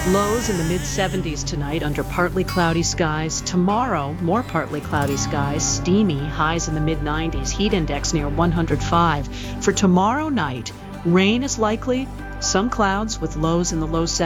Lows in the mid-70s tonight under partly cloudy skies. Tomorrow, more partly cloudy skies, steamy, highs in the mid-90s, heat index near 105. For tomorrow night, rain is likely, some clouds with lows in the low 70s.